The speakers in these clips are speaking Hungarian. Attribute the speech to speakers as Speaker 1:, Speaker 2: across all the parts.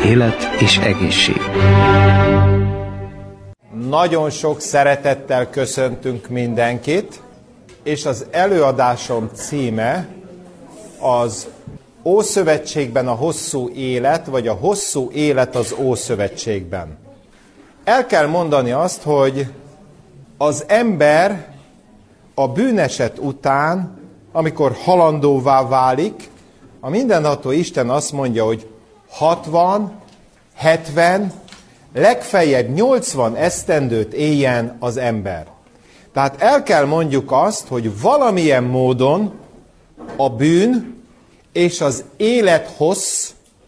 Speaker 1: Élet és egészség.
Speaker 2: Nagyon sok szeretettel köszöntünk mindenkit, és az előadásom címe az Ószövetségben a hosszú élet, vagy a hosszú élet az Ószövetségben. El kell mondani azt, hogy az ember a bűneset után, amikor halandóvá válik, a mindenható Isten azt mondja, hogy 60, 70, legfeljebb 80 esztendőt éljen az ember. Tehát el kell mondjuk azt, hogy valamilyen módon a bűn és az élethossz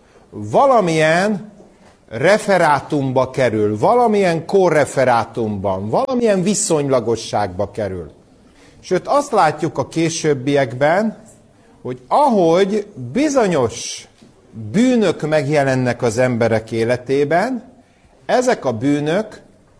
Speaker 2: valamilyen referátumba kerül, valamilyen korreferátumban, valamilyen viszonylagosságba kerül. Sőt, azt látjuk a későbbiekben, hogy ahogy bizonyos bűnök megjelennek az emberek életében, ezek a bűnök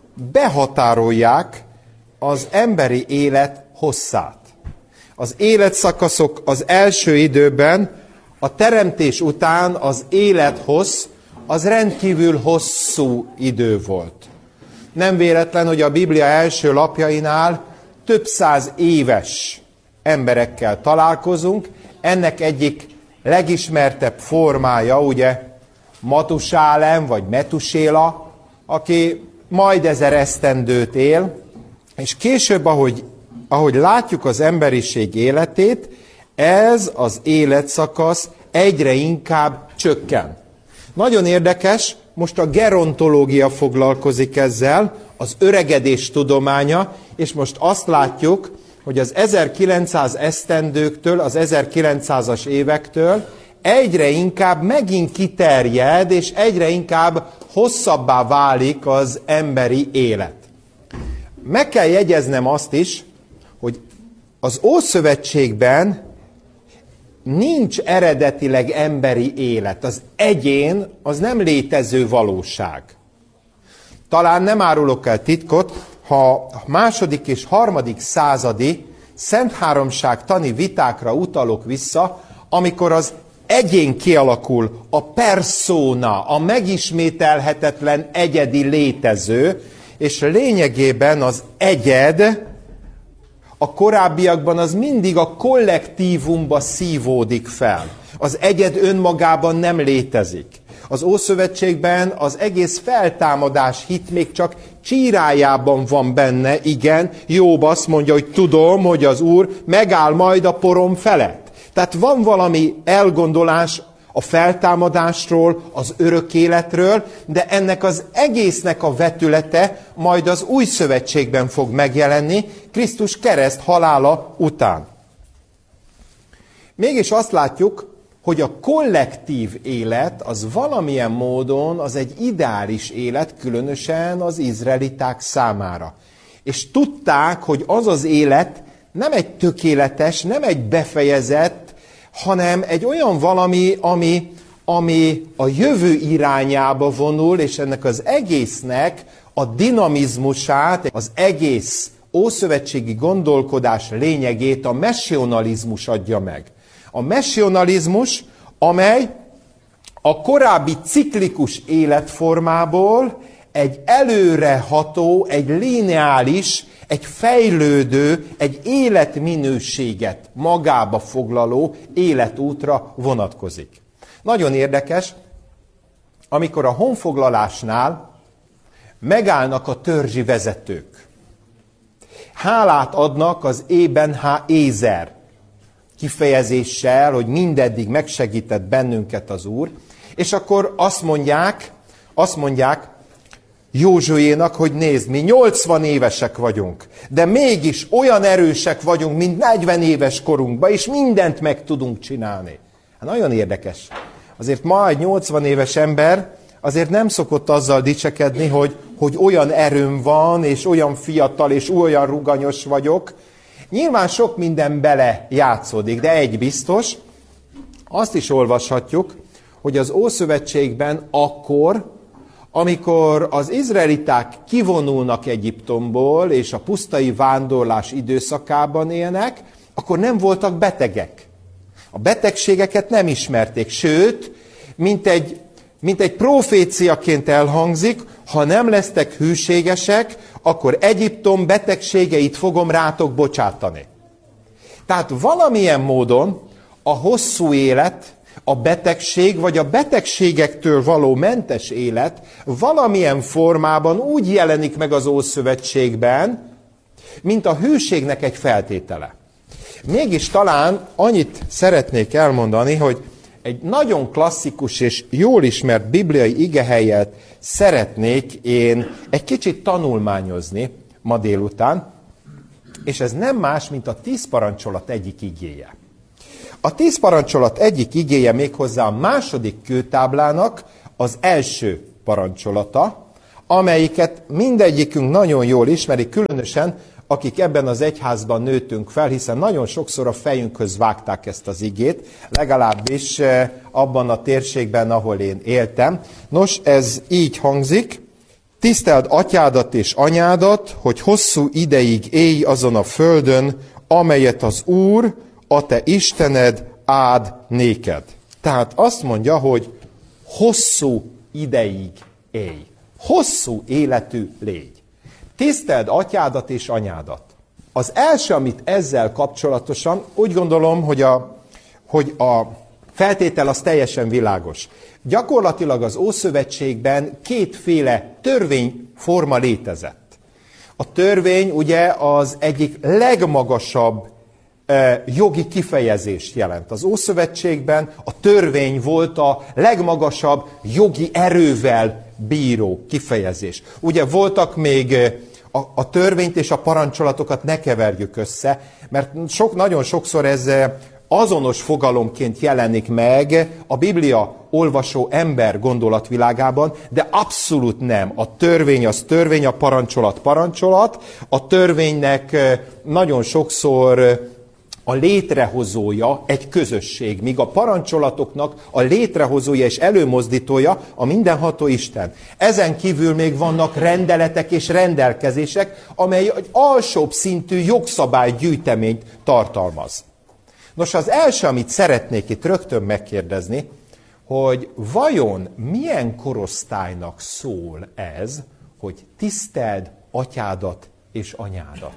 Speaker 2: behatárolják az emberi élet hosszát. Az életszakaszok az első időben, a teremtés után az élethossz az rendkívül hosszú idő volt. Nem véletlen, hogy a Biblia első lapjainál több száz éves emberekkel találkozunk. Ennek egyik legismertebb formája, ugye, Matusálem vagy Metuséla, aki majd 1000 esztendőt él, és később, ahogy látjuk az emberiség életét, ez az életszakasz egyre inkább csökken. Nagyon érdekes, most a gerontológia foglalkozik ezzel, az öregedés tudománya, és most azt látjuk, hogy az 1900 esztendőktől, az 1900-as évektől egyre inkább megint kiterjed, és egyre inkább hosszabbá válik az emberi élet. Meg kell jegyeznem azt is, hogy az Ószövetségben nincs eredetileg emberi élet. Az egyén az nem létező valóság. Talán nem árulok el titkot, ha a második és harmadik századi Szentháromság tani vitákra utalok vissza, amikor az egyén kialakul, a persona, a megismételhetetlen egyedi létező, és lényegében az egyed a korábbiakban az mindig a kollektívumba szívódik fel. Az egyed önmagában nem létezik. Az Ószövetségben az egész feltámadás hit még csak csírájában van benne, igen, Jobb azt mondja, hogy tudom, hogy az Úr megáll majd a porom felett. Tehát van valami elgondolás a feltámadásról, az örök életről, de ennek az egésznek a vetülete majd az Új Szövetségben fog megjelenni, Krisztus kereszt halála után. Mégis azt látjuk, hogy a kollektív élet az valamilyen módon az egy ideális élet, különösen az izraeliták számára. És tudták, hogy az az élet nem egy tökéletes, nem egy befejezett, hanem egy olyan valami, ami a jövő irányába vonul, és ennek az egésznek a dinamizmusát, az egész ószövetségi gondolkodás lényegét a messionalizmus adja meg. A messionalizmus, amely a korábbi ciklikus életformából egy előreható, egy lineáris, egy fejlődő, egy életminőséget magába foglaló életútra vonatkozik. Nagyon érdekes, amikor a honfoglalásnál megállnak a törzsi vezetők. Hálát adnak az Ében ha Ézer kifejezéssel, hogy mindeddig megsegített bennünket az Úr, és akkor azt mondják Józsuénak, hogy nézd, mi 80 évesek vagyunk, de mégis olyan erősek vagyunk, mint 40 éves korunkban, és mindent meg tudunk csinálni. Hát nagyon érdekes. Azért ma egy 80 éves ember azért nem szokott azzal dicsekedni, hogy olyan erőm van, és olyan fiatal, és olyan ruganyos vagyok. Nyilván sok minden bele játszódik, de egy biztos, azt is olvashatjuk, hogy az Ószövetségben akkor, amikor az izraeliták kivonulnak Egyiptomból, és a pusztai vándorlás időszakában élnek, akkor nem voltak betegek. A betegségeket nem ismerték, sőt, mint egy mint egy proféciaként elhangzik, ha nem lesztek hűségesek, akkor Egyiptom betegségeit fogom rátok bocsátani. Tehát valamilyen módon a hosszú élet, a betegség, vagy a betegségektől való mentes élet valamilyen formában úgy jelenik meg az Ószövetségben, mint a hűségnek egy feltétele. Mégis talán annyit szeretnék elmondani, hogy egy nagyon klasszikus és jól ismert bibliai igehelyet szeretnék én egy kicsit tanulmányozni ma délután, és ez nem más, mint a 10 parancsolat egyik igéje. A 10 parancsolat egyik igéje méghozzá a második kőtáblának az első parancsolata, amelyiket mindegyikünk nagyon jól ismeri, különösen akik ebben az egyházban nőttünk fel, hiszen nagyon sokszor a fejünkhöz vágták ezt az igét, legalábbis abban a térségben, ahol én éltem. Nos, ez így hangzik: tiszteld atyádat és anyádat, hogy hosszú ideig élj azon a földön, amelyet az Úr, a te Istened áld néked. Tehát azt mondja, hogy hosszú ideig élj. Hosszú életű légy. Tiszteld atyádat és anyádat. Az első, amit ezzel kapcsolatosan, úgy gondolom, hogy a feltétel az teljesen világos. Gyakorlatilag az Ószövetségben kétféle törvényforma létezett. A törvény ugye az egyik legmagasabb jogi kifejezést jelent. Az Ószövetségben a törvény volt a legmagasabb jogi erővel bíró kifejezés. Ugye voltak még a törvényt és a parancsolatokat ne keverjük össze, mert nagyon sokszor ez azonos fogalomként jelenik meg a Biblia olvasó ember gondolatvilágában, de abszolút nem. A törvény az törvény, a parancsolat parancsolat. A törvénynek nagyon sokszor a létrehozója egy közösség, míg a parancsolatoknak a létrehozója és előmozdítója a mindenható Isten. Ezen kívül még vannak rendeletek és rendelkezések, amely egy alsóbb szintű jogszabálygyűjteményt tartalmaz. Nos, az első, amit szeretnék itt rögtön megkérdezni, hogy vajon milyen korosztálynak szól ez, hogy tiszteld atyádat és anyádat?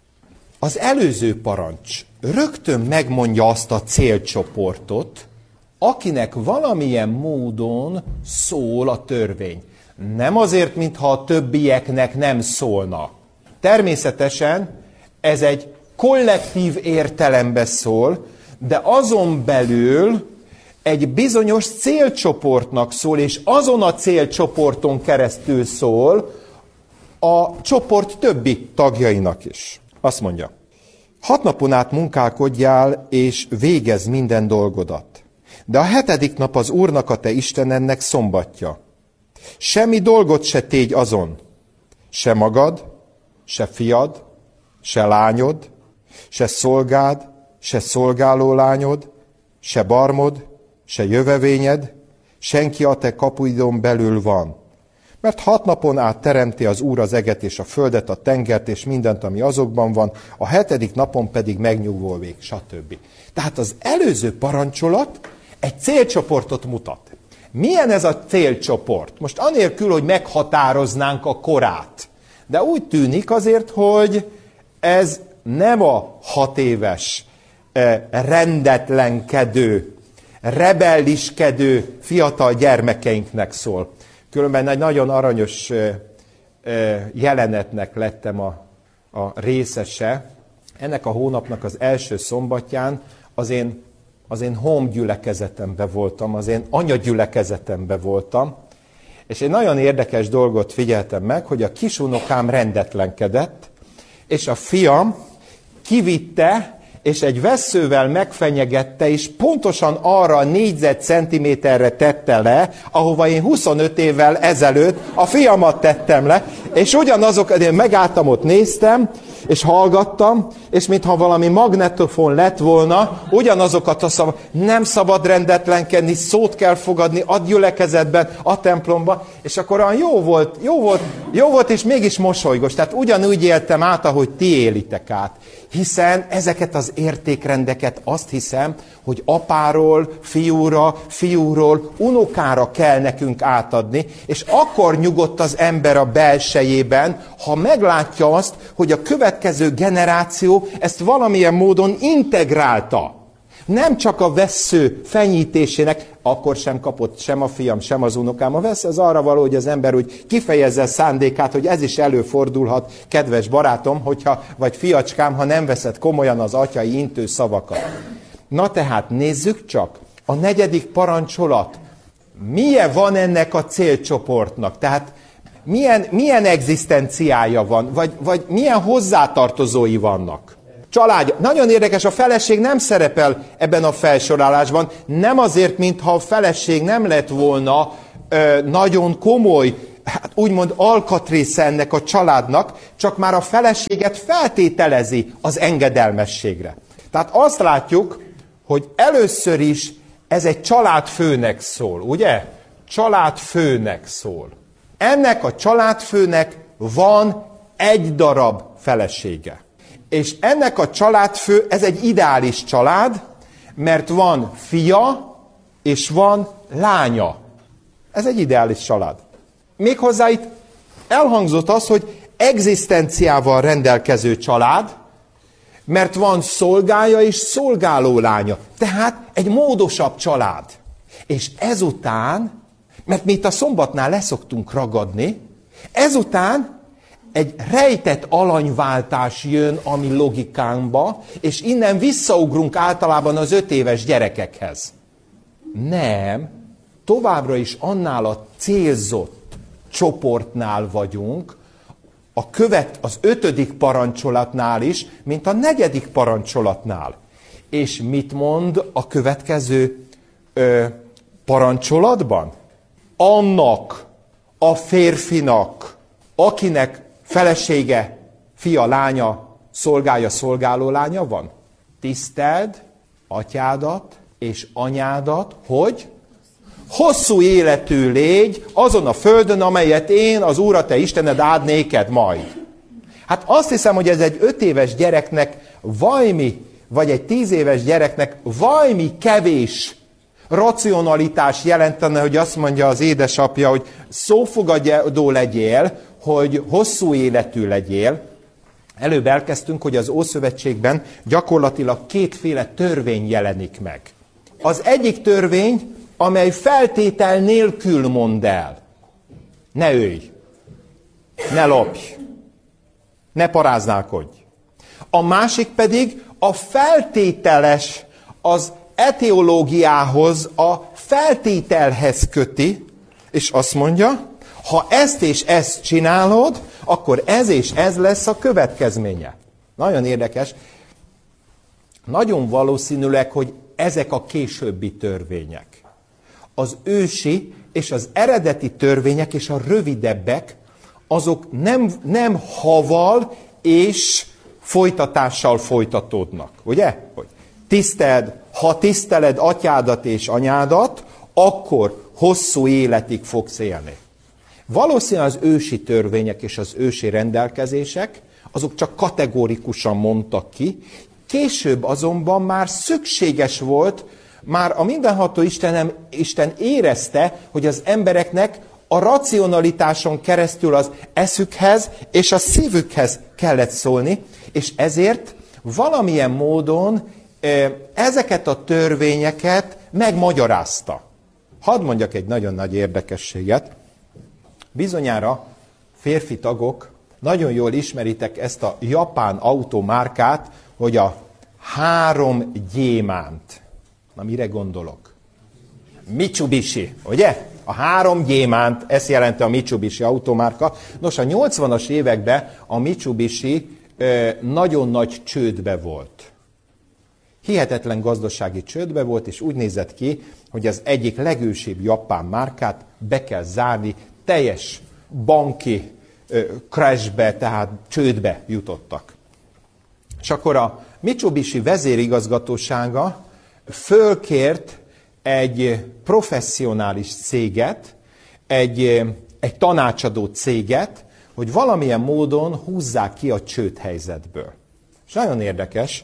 Speaker 2: Az előző parancs rögtön megmondja azt a célcsoportot, akinek valamilyen módon szól a törvény. Nem azért, mintha a többieknek nem szólna. Természetesen ez egy kollektív értelembe szól, de azon belül egy bizonyos célcsoportnak szól, és azon a célcsoporton keresztül szól a csoport többi tagjainak is. Azt mondja: 6 napon át munkálkodjál, és végezz minden dolgodat. De a 7. nap az Úrnak, a te Istenednek szombatja. Semmi dolgot se tégy azon, se magad, se fiad, se lányod, se szolgád, se szolgáló lányod, se barmod, se jövevényed, senki a te kapuidon belül van. Mert 6 napon át teremti az Úr az eget és a földet, a tengert és mindent, ami azokban van, a 7. napon pedig megnyugvol vég, stb. Tehát az előző parancsolat egy célcsoportot mutat. Milyen ez a célcsoport? Most anélkül, hogy meghatároznánk a korát. De úgy tűnik azért, hogy ez nem a 6 éves, rendetlenkedő, rebelliskedő fiatal gyermekeinknek szól. Különben egy nagyon aranyos jelenetnek lettem a részese. Ennek a hónapnak az első szombatján az én home gyülekezetemben voltam, az én anyagyülekezetemben voltam, és egy nagyon érdekes dolgot figyeltem meg, hogy a kisunokám rendetlenkedett, és a fiam kivitte, és egy vesszővel megfenyegette, és pontosan arra a négyzetcentiméterre tette le, ahova én 25 évvel ezelőtt a fiamat tettem le, és ugyanazokat, én megálltam, ott néztem, és hallgattam, és mintha valami magnetofon lett volna, ugyanazokat nem szabad rendetlenkedni, szót kell fogadni a gyülekezetben, a templomban, és akkor olyan Jó volt, és mégis mosolygos. Tehát ugyanúgy éltem át, ahogy ti élitek át. Hiszen ezeket az értékrendeket azt hiszem, hogy apáról, fiúról, unokára kell nekünk átadni, és akkor nyugodt az ember a belsejében, ha meglátja azt, hogy a következő generáció ezt valamilyen módon integrálta. Nem csak a vessző fenyítésének, akkor sem kapott sem a fiam, sem az unokám. A vesz az arra való, hogy az ember úgy kifejezze szándékát, hogy ez is előfordulhat, kedves barátom, vagy fiacskám, ha nem veszed komolyan az atyai intő szavakat. Na tehát nézzük csak, a 4. parancsolat. Milyen van ennek a célcsoportnak? Tehát milyen egzisztenciája van, vagy milyen hozzátartozói vannak? Családja. Nagyon érdekes, a feleség nem szerepel ebben a felsorolásban, nem azért, mintha a feleség nem lett volna nagyon komoly, úgymond alkatrésze ennek a családnak, csak már a feleséget feltételezi az engedelmességre. Tehát azt látjuk, hogy először is ez egy családfőnek szól, ugye? Családfőnek szól. Ennek a családfőnek van egy darab felesége. És ennek a családfő, ez egy ideális család, mert van fia, és van lánya. Ez egy ideális család. Méghozzá itt elhangzott az, hogy egzisztenciával rendelkező család, mert van szolgája és szolgáló lánya. Tehát egy módosabb család. És ezután, mert mi itt a szombatnál leszoktunk ragadni, ezután egy rejtett alanyváltás jön a mi logikánkba, és innen visszaugrunk általában az 5 éves gyerekekhez. Nem, továbbra is annál a célzott csoportnál vagyunk, az 5. parancsolatnál is, mint a 4. parancsolatnál. És mit mond a következő parancsolatban? Annak a férfinak, akinek felesége, fia, lánya, szolgája, szolgáló lánya van. Tiszteld atyádat és anyádat, hogy hosszú életű légy azon a földön, amelyet én, az Úr, a te Istened áld néked majd. Hát azt hiszem, hogy ez egy 5 éves gyereknek vajmi, vagy egy 10 éves gyereknek vajmi kevés racionalitás jelentene, hogy azt mondja az édesapja, hogy szófogadó legyél, hogy hosszú életű legyél. Előbb elkezdtünk, hogy az Ószövetségben gyakorlatilag 2 törvény jelenik meg. Az egyik törvény, amely feltétel nélkül mond el. Ne ölj, ne lopj, ne paráználkodj. A másik pedig a feltételes, az etiológiához, a feltételhez köti, és azt mondja, ha ezt és ezt csinálod, akkor ez és ez lesz a következménye. Nagyon érdekes. Nagyon valószínűleg, hogy ezek a későbbi törvények. Az ősi és az eredeti törvények és a rövidebbek, azok nem haval és folytatással folytatódnak. Ugye? Hogy ha tiszteled atyádat és anyádat, akkor hosszú életig fogsz élni. Valószínűleg az ősi törvények és az ősi rendelkezések, azok csak kategórikusan mondtak ki, később azonban már szükséges volt, már a mindenható Isten érezte, hogy az embereknek a racionalitáson keresztül az eszükhez és a szívükhez kellett szólni, és ezért valamilyen módon ezeket a törvényeket megmagyarázta. Hadd mondjak egy nagyon nagy érdekességet. Bizonyára férfi tagok nagyon jól ismeritek ezt a japán automárkát, hogy a 3 gyémánt. Na, mire gondolok? Mitsubishi, ugye? A 3 gyémánt, ezt jelenti a Mitsubishi automárka. Nos, a 80-as években a Mitsubishi nagyon nagy csődbe volt. Hihetetlen gazdasági csődbe volt, és úgy nézett ki, hogy az egyik legősibb japán márkát be kell zárni, teljes banki crashbe, tehát csődbe jutottak. És akkor a Mitsubishi vezérigazgatósága fölkért egy professzionális céget, egy tanácsadó céget, hogy valamilyen módon húzzák ki a csődhelyzetből. És nagyon érdekes,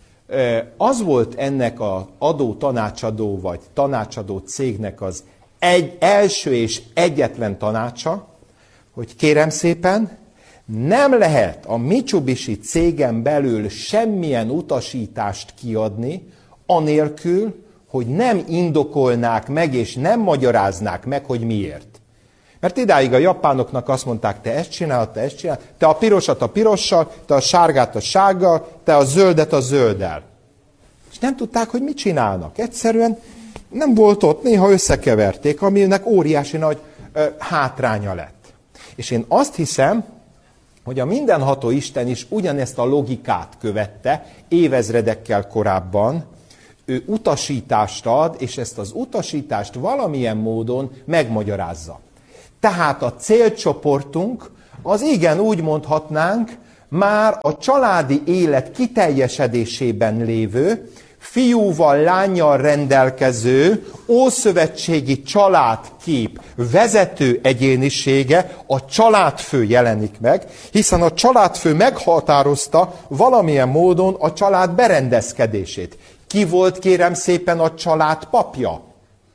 Speaker 2: az volt ennek az adó tanácsadó vagy tanácsadó cégnek az első és egyetlen tanácsa, hogy kérem szépen, nem lehet a Mitsubishi cégen belül semmilyen utasítást kiadni, anélkül, hogy nem indokolnák meg és nem magyaráznák meg, hogy miért. Mert idáig a japánoknak azt mondták, te ezt csinálod, te ezt csinálod, te a pirosat a pirossal, te a sárgát a sárggal, te a zöldet a zölddel. És nem tudták, hogy mit csinálnak. Egyszerűen nem volt ott, néha összekeverték, aminek óriási nagy hátránya lett. És én azt hiszem, hogy a mindenható Isten is ugyanezt a logikát követte évezredekkel korábban, ő utasítást ad, és ezt az utasítást valamilyen módon megmagyarázza. Tehát a célcsoportunk az igen úgy mondhatnánk, már a családi élet kiteljesedésében lévő, fiúval, lánnyal rendelkező, ószövetségi családkép vezető egyénisége, a családfő jelenik meg, hiszen a családfő meghatározta valamilyen módon a család berendezkedését. Ki volt, kérem szépen, a család papja?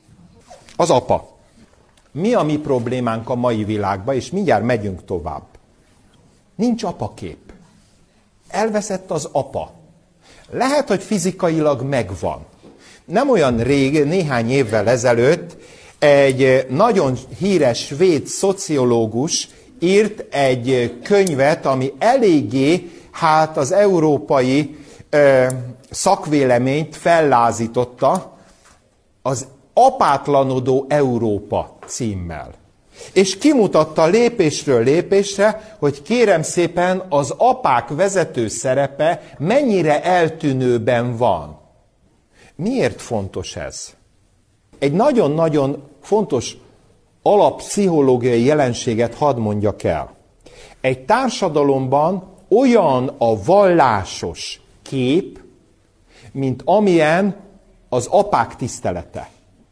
Speaker 2: Az apa. Mi a mi problémánk a mai világban, és mindjárt megyünk tovább. Nincs apakép. Elveszett az apa. Lehet, hogy fizikailag megvan. Nem olyan rég, néhány évvel ezelőtt egy nagyon híres svéd szociológus írt egy könyvet, ami eléggé az európai szakvéleményt fellázította, az Apátlanodó Európa címmel. És kimutatta lépésről lépésre, hogy kérem szépen az apák vezető szerepe mennyire eltűnőben van. Miért fontos ez? Egy nagyon-nagyon fontos alappszichológiai jelenséget hadd mondjak el. Egy társadalomban olyan a vallásos kép, mint amilyen az apák tisztelete.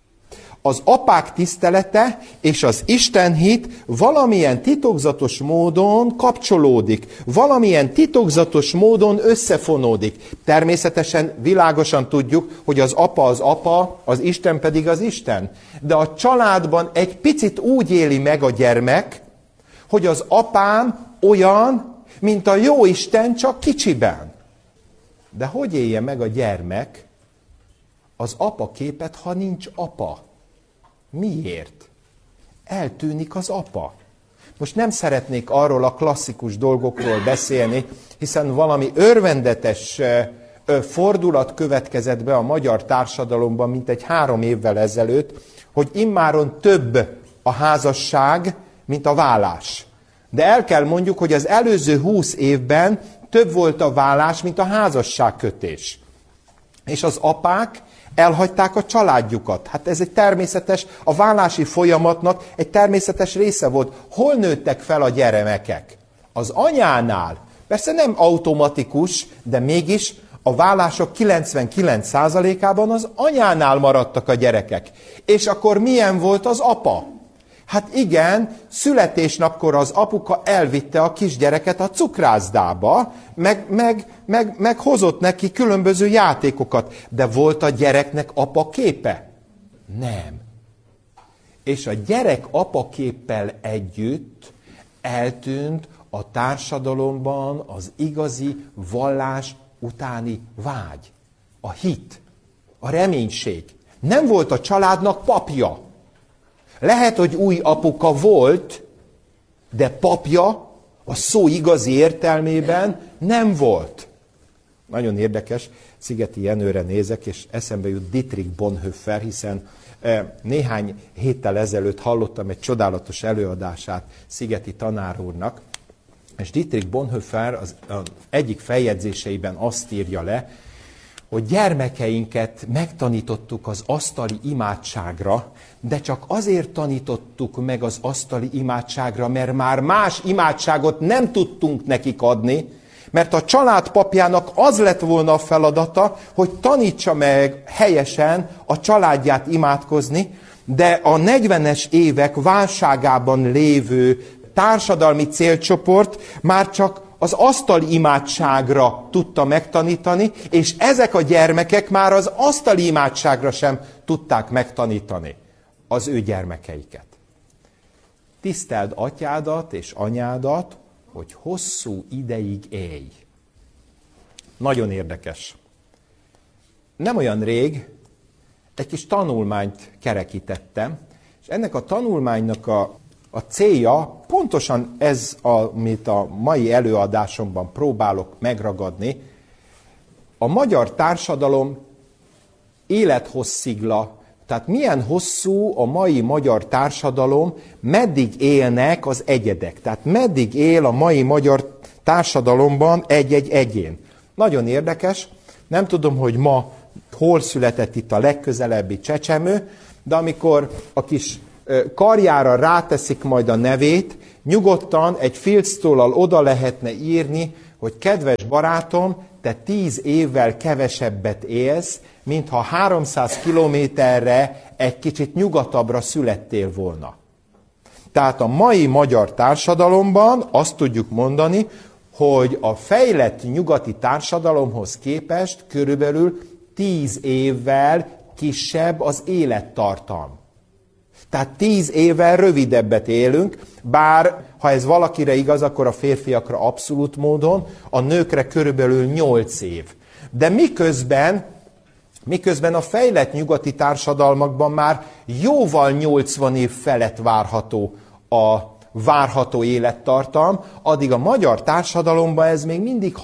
Speaker 2: Az apák tisztelete és az istenhit valamilyen titokzatos módon kapcsolódik, valamilyen titokzatos módon összefonódik. Természetesen világosan tudjuk, hogy az apa, az Isten pedig az Isten. De a családban egy picit úgy éli meg a gyermek, hogy az apám olyan, mint a jó Isten, csak kicsiben. De hogy élje meg a gyermek az apa képet, ha nincs apa? Miért? Eltűnik az apa. Most nem szeretnék arról a klasszikus dolgokról beszélni, hiszen valami örvendetes fordulat következett be a magyar társadalomban, mint egy 3 évvel ezelőtt, hogy immáron több a házasság, mint a vállás. De el kell mondjuk, hogy az előző 20 évben több volt a vállás, mint a házasságkötés. És az apák elhagyták a családjukat. Hát ez egy természetes, a vállási folyamatnak egy természetes része volt. Hol nőttek fel a gyermekek? Az anyánál. Persze nem automatikus, de mégis a vállások 99%-ában az anyánál maradtak a gyerekek. És akkor milyen volt az apa? Hát igen, születésnapkor az apuka elvitte a kisgyereket a cukrászdába, meg hozott neki különböző játékokat. De volt a gyereknek apa képe? Nem. És a gyerek apa képpel együtt eltűnt a társadalomban az igazi vallás utáni vágy, a hit, a reménység. Nem volt a családnak papja. Lehet, hogy új apuka volt, de papja a szó igazi értelmében nem volt. Nagyon érdekes, Szigeti Jenőre nézek, és eszembe jut Dietrich Bonhoeffer, hiszen néhány héttel ezelőtt hallottam egy csodálatos előadását Szigeti tanár úrnak, és Dietrich Bonhoeffer az egyik feljegyzéseiben azt írja le, hogy gyermekeinket megtanítottuk az asztali imádságra, de csak azért tanítottuk meg az asztali imádságra, mert már más imádságot nem tudtunk nekik adni, mert a család papjának az lett volna a feladata, hogy tanítsa meg helyesen a családját imádkozni, de a 40-es évek válságában lévő társadalmi célcsoport már csak az asztali imádságra tudta megtanítani, és ezek a gyermekek már az asztali imádságra sem tudták megtanítani az ő gyermekeiket. Tiszteld atyádat és anyádat, hogy hosszú ideig élj. Nagyon érdekes. Nem olyan rég egy kis tanulmányt kerekítettem, és ennek a tanulmánynak a célja pontosan ez, amit a mai előadásomban próbálok megragadni. A magyar társadalom élethosszigla, tehát milyen hosszú a mai magyar társadalom, meddig élnek az egyedek. Tehát meddig él a mai magyar társadalomban egy-egy egyén. Nagyon érdekes, nem tudom, hogy ma hol született itt a legközelebbi csecsemő, de amikor a kis karjára ráteszik majd a nevét, nyugodtan egy filctollal oda lehetne írni, hogy kedves barátom, te 10 évvel kevesebbet élsz, mintha 300 kilométerre egy kicsit nyugatabbra születtél volna. Tehát a mai magyar társadalomban azt tudjuk mondani, hogy a fejlett nyugati társadalomhoz képest körülbelül 10 évvel kisebb az élettartam. Tehát 10 évvel rövidebbet élünk, bár ha ez valakire igaz, akkor a férfiakra abszolút módon, a nőkre körülbelül 8 év. De miközben a fejlett nyugati társadalmakban már jóval 80 év felett várható a várható élettartam, addig a magyar társadalomban ez még mindig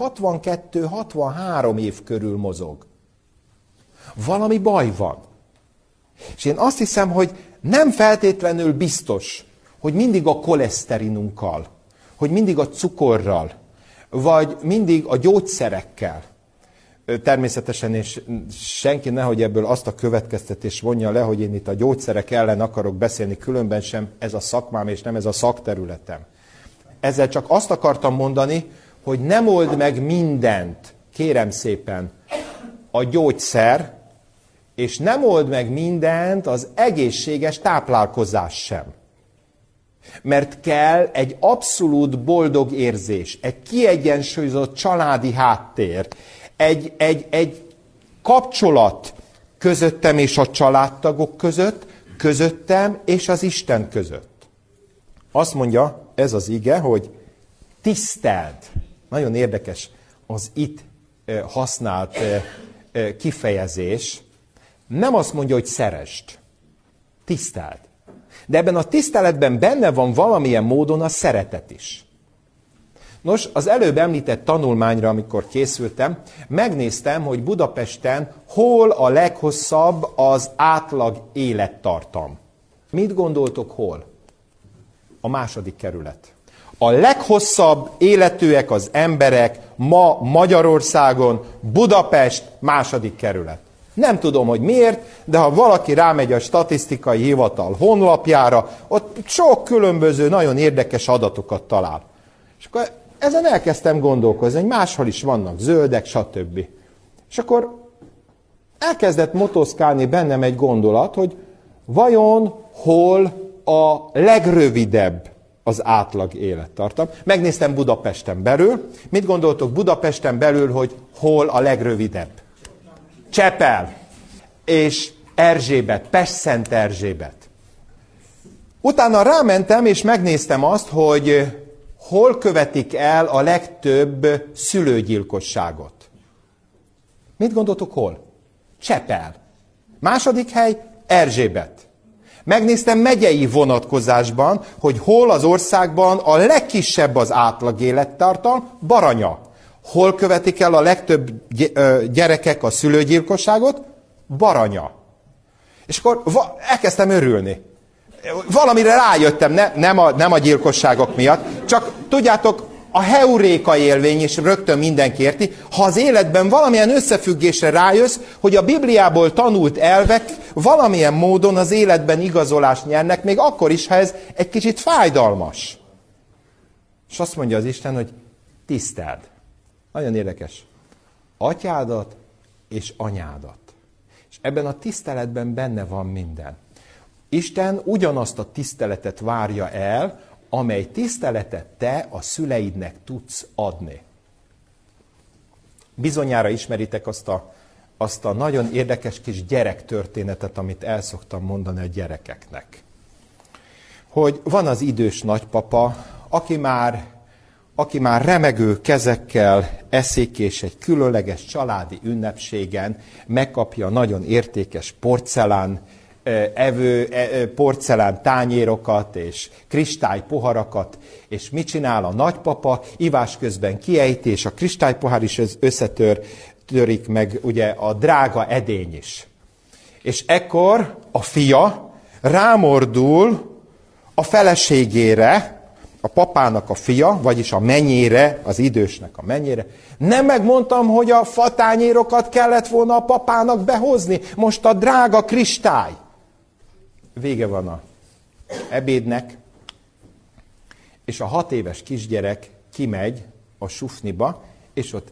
Speaker 2: 62-63 év körül mozog. Valami baj van. És én azt hiszem, hogy nem feltétlenül biztos, hogy mindig a koleszterinunkkal, hogy mindig a cukorral, vagy mindig a gyógyszerekkel. Természetesen, és senki nehogy ebből azt a következtetést vonja le, hogy én itt a gyógyszerek ellen akarok beszélni, különben sem ez a szakmám, és nem ez a szakterületem. Ezzel csak azt akartam mondani, hogy nem old meg mindent, kérem szépen, a gyógyszer, és nem old meg mindent az egészséges táplálkozás sem. Mert kell egy abszolút boldog érzés, egy kiegyensúlyozott családi háttér, egy kapcsolat közöttem és a családtagok között, közöttem és az Isten között. Azt mondja ez az ige, hogy tiszteld. Nagyon érdekes az itt használt kifejezés. Nem azt mondja, hogy szeresd. Tiszteld. De ebben a tiszteletben benne van valamilyen módon a szeretet is. Nos, az előbb említett tanulmányra, amikor készültem, megnéztem, hogy Budapesten hol a leghosszabb az átlag élettartam. Mit gondoltok, hol? A 2. kerület. A leghosszabb életűek az emberek ma Magyarországon, Budapest 2. kerület. Nem tudom, hogy miért, de ha valaki rámegy a statisztikai hivatal honlapjára, ott sok különböző, nagyon érdekes adatokat talál. És akkor ezen elkezdtem gondolkozni, hogy máshol is vannak zöldek, stb. És akkor elkezdett motoszkálni bennem egy gondolat, hogy vajon hol a legrövidebb az átlag élettartam. Megnéztem Budapesten belül. Mit gondoltok Budapesten belül, hogy hol a legrövidebb? Csepel és Erzsébet, Pest-Szent Erzsébet. Utána rámentem és megnéztem azt, hogy hol követik el a legtöbb szülőgyilkosságot. Mit gondoltok, hol? Csepel. 2. hely, Erzsébet. Megnéztem megyei vonatkozásban, hogy hol az országban a legkisebb az átlag élettartam, Baranya. Hol követik el a legtöbb gyerekek a szülőgyilkosságot? Baranya. És akkor elkezdtem örülni. Valamire rájöttem, nem a gyilkosságok miatt, csak tudjátok, a heuréka élvény, és rögtön mindenki érti, ha az életben valamilyen összefüggésre rájössz, hogy a Bibliából tanult elvek valamilyen módon az életben igazolást nyernek, még akkor is, ha ez egy kicsit fájdalmas. És azt mondja az Isten, hogy tiszteld. Nagyon érdekes. Atyádat és anyádat. És ebben a tiszteletben benne van minden. Isten ugyanazt a tiszteletet várja el amely tiszteletet te a szüleidnek tudsz adni. Bizonyára ismeritek azt a nagyon érdekes kis gyerektörténetet, amit el szoktam mondani a gyerekeknek. Hogy van az idős nagypapa, aki már remegő kezekkel eszik, és egy különleges családi ünnepségen megkapja nagyon értékes porcelán tányérokat és kristálypoharakat, és mit csinál a nagypapa? Ivás közben kiejti, és a kristálypohár is összetörik meg ugye a drága edény is. És ekkor a fia rámordul a feleségére, a papának a fia, vagyis a menyére, az idősnek a menyére. Nem megmondtam, hogy a fatányérokat kellett volna a papának behozni, most a drága kristály. Vége van a ebédnek, és a 6 éves kisgyerek kimegy a sufniba, és ott